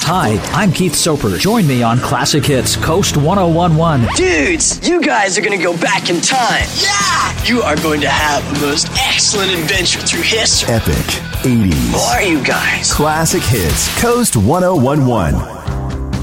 Hi, I'm Keith Soper. Join me on Classic Hits Coast 1011. Dudes, you guys are going to go back in time. Yeah! You are going to have the most excellent adventure through history. Epic 80s. Who are you guys? Classic Hits Coast 1011.